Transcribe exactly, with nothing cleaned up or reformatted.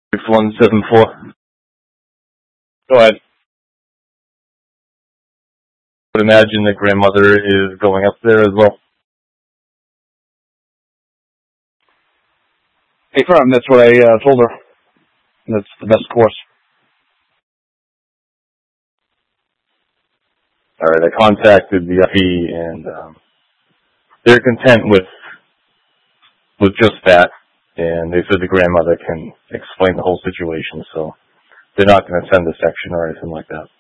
six one seven four. Go ahead. I would imagine the grandmother is going up there as well. Confirm, that's what I uh, told her. That's the best course. Alright, I contacted the F E and um, they're content with with just that. And they said the grandmother can explain the whole situation, so they're not going to send a section or anything like that.